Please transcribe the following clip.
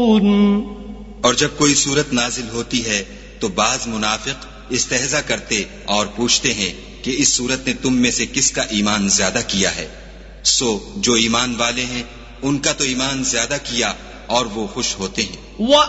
और जब कोई सूरत नाजिल होती है तो बाज मुनाफिक इस्तेहजा करते और पूछते हैं कि इस सूरत ने तुम में से किसका ईमान ज्यादा किया है। सो जो ईमान वाले हैं उनका तो ईमान ज्यादा किया और वो खुश होते हैं।